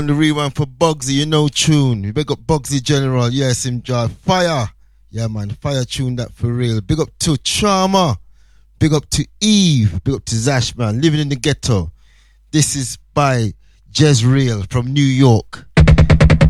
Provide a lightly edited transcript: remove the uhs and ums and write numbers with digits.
On the rewind for Bugsy, you know tune. We big up Bugsy General, yes, him drive. Fire. Yeah, man, fire tune that for real. Big up to Charmer. Big up to Eve. Big up to Zash, man. Living in the ghetto. This is by Jezreel from New York.